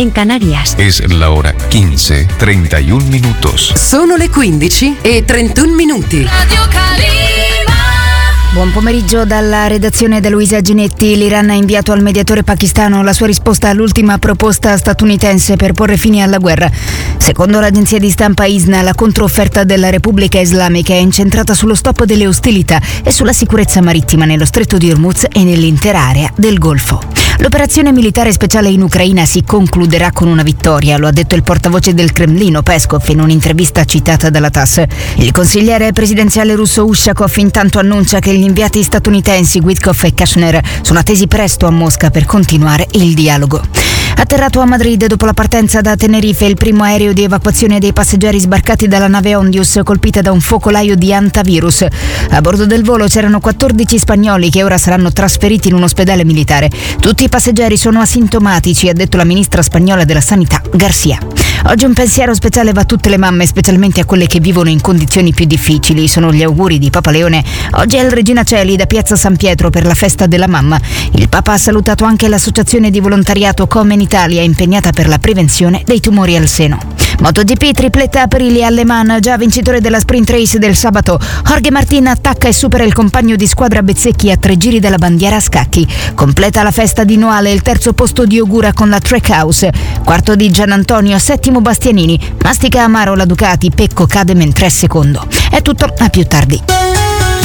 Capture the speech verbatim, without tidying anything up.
en Canarias. Es la hora quince, treinta y un minutos. Sono le quindici e trentuno minuti. Radio Calima. Buon pomeriggio dalla redazione da Luisa Ginetti. L'Iran ha inviato al mediatore pakistano la sua risposta all'ultima proposta statunitense per porre fine alla guerra. Secondo l'agenzia di stampa I S N A, la controofferta della Repubblica Islamica è incentrata sullo stop delle ostilità e sulla sicurezza marittima nello stretto di Hormuz e nell'intera area del Golfo. L'operazione militare speciale in Ucraina si concluderà con una vittoria, lo ha detto il portavoce del Cremlino Peskov in un'intervista citata dalla TASS. Il consigliere presidenziale russo Ushakov intanto annuncia che gli inviati statunitensi Witkoff e Kushner sono attesi presto a Mosca per continuare il dialogo. Atterrato a Madrid dopo la partenza da Tenerife il primo aereo di evacuazione dei passeggeri sbarcati dalla nave Ondius colpita da un focolaio di antivirus. A bordo del volo c'erano quattordici spagnoli che ora saranno trasferiti in un ospedale militare. Tutti i passeggeri sono asintomatici, ha detto la ministra spagnola della Sanità, Garcia. Oggi un pensiero speciale va a tutte le mamme, specialmente a quelle che vivono in condizioni più difficili. Sono gli auguri di Papa Leone oggi al Regina Coeli da Piazza San Pietro per la festa della mamma. Il Papa ha salutato anche l'associazione di volontariato Come in Italia, impegnata per la prevenzione dei tumori al seno. MotoGP, tripletta Aprilia alle Man, già vincitore della sprint race del sabato. Jorge Martin attacca e supera il compagno di squadra Bezzecchi a tre giri dalla bandiera a scacchi. Completa la festa di Noale il terzo posto di Ogura con la Trackhouse. Quarto di Gianantonio, settimo Bastianini. Mastica amaro la Ducati, Pecco cade mentre è secondo. È tutto, a più tardi.